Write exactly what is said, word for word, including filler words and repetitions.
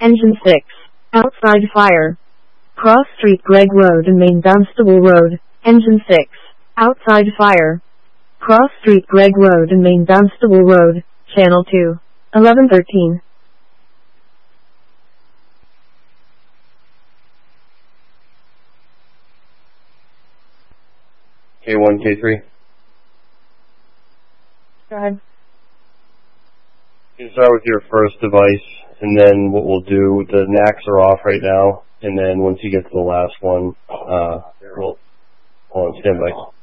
Engine six. Outside fire. Cross Street Gregg Road and Main Dunstable Road. Engine six. Outside fire. Cross Street Gregg Road and Main Dunstable Road. Channel two. eleven thirteen. K one, K three. Go ahead. You can start with your first device, and then what we'll do, the N A Cs are off right now, and then once you get to the last one, uh, we'll, hold on, stand by.